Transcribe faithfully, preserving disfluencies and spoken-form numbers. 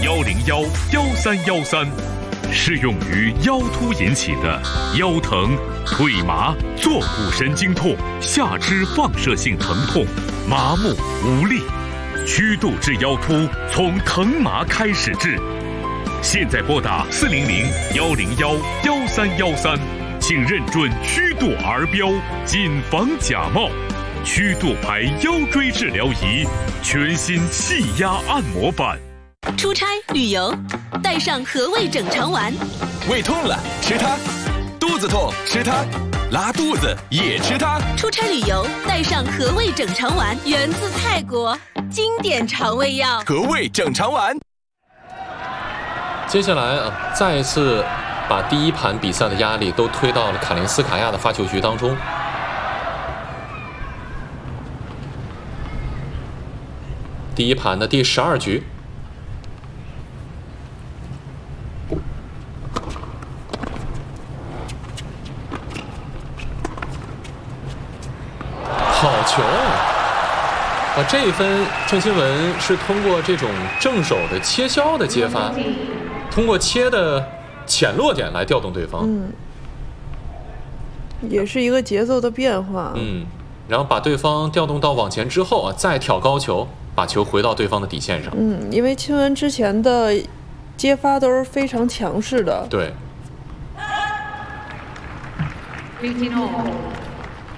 幺零幺幺三幺三，适用于腰突引起的腰疼、腿麻、坐骨神经痛、下肢放射性疼痛、麻木无力。虚度治腰突，从疼麻开始治。现在拨打四零零幺零幺幺三幺三，请认准虚度儿标，谨防假冒。虚度牌腰椎治疗仪，全新气压按摩板。 出差旅游，带上和味整肠丸。 胃痛了吃它，肚子痛吃它，拉肚子也吃它。 出差旅游，带上和味整肠丸，源自泰国，经典肠胃药。 和味整肠丸。 接下来啊，再一次把第一盘比赛的压力都推到了卡林斯卡娅的发球局当中。第一盘的第十二局，好球！啊，这一分郑钦文是通过这种正手的切削的接发，通过切的浅落点来调动对方。 嗯，也是一个节奏的变化。 嗯，然后把对方调动到往前之后啊，再挑高球，把球回到对方的底线上。 嗯，因为钦文之前的接发都是非常强势的。 对。